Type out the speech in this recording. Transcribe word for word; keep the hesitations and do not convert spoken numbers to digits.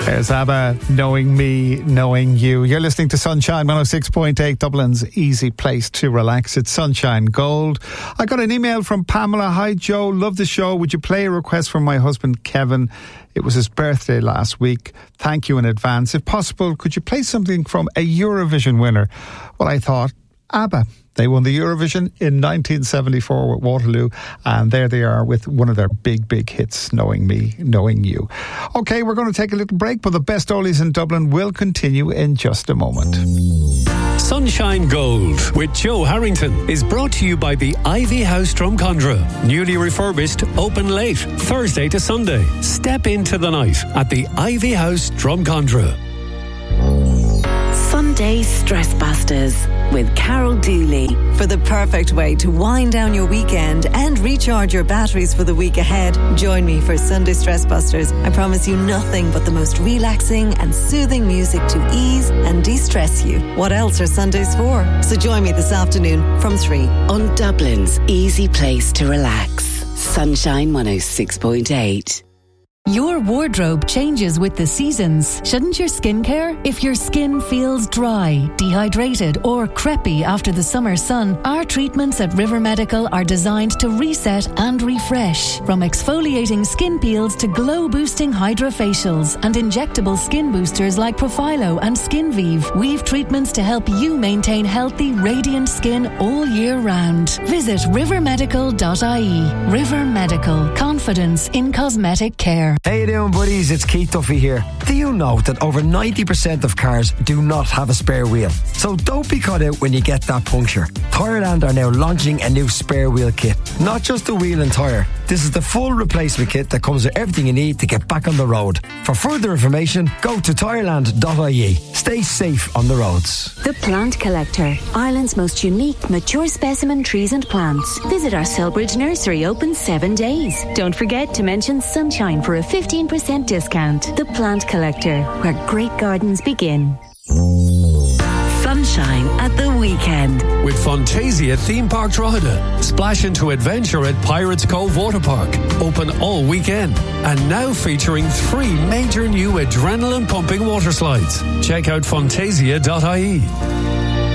There's ABBA, Knowing Me, Knowing You. You're listening to Sunshine one oh six point eight, Dublin's easy place to relax. It's Sunshine Gold. I got an email from Pamela. Hi, Joe. Love the show. Would you play a request from my husband, Kevin? It was his birthday last week. Thank you in advance. If possible, could you play something from a Eurovision winner? Well, I thought, ABBA. They won the Eurovision in nineteen seventy-four with Waterloo, and there they are with one of their big, big hits, Knowing Me, Knowing You. OK, we're going to take a little break, but the best oldies in Dublin will continue in just a moment. Sunshine Gold with Joe Harrington is brought to you by the Ivy House Drumcondra. Newly refurbished, open late, Thursday to Sunday. Step into the night at the Ivy House Drumcondra. Sunday Stress Busters with Carol Dooley. For the perfect way to wind down your weekend and recharge your batteries for the week ahead, join me for Sunday Stress Busters. I promise you nothing but the most relaxing and soothing music to ease and de-stress you. What else are Sundays for? So join me this afternoon from three on Dublin's easy place to relax. Sunshine one oh six point eight. Your wardrobe changes with the seasons. Shouldn't your skin care? If your skin feels dry, dehydrated or crepey after the summer sun, our treatments at River Medical are designed to reset and refresh. From exfoliating skin peels to glow-boosting hydrofacials and injectable skin boosters like Profilo and SkinVive, we've treatments to help you maintain healthy, radiant skin all year round. Visit river medical dot I E. River Medical. Confidence in cosmetic care. How you doing, buddies? It's Keith Duffy here. Do you know that over ninety percent of cars do not have a spare wheel? So don't be caught out when you get that puncture. Tyreland are now launching a new spare wheel kit. Not just a wheel and tyre. This is the full replacement kit that comes with everything you need to get back on the road. For further information, go to tyreland dot I E. Stay safe on the roads. The Plant Collector, Ireland's most unique mature specimen trees and plants. Visit our Selbridge nursery, open seven days. Don't forget to mention Sunshine for a fifteen percent discount. The Plant Collector, where great gardens begin. Sunshine at the weekend. With Fantasia Theme Park Drogheda. Splash into adventure at Pirates Cove Water Park. Open all weekend. And now featuring three major new adrenaline pumping water slides. Check out fantasia dot I E.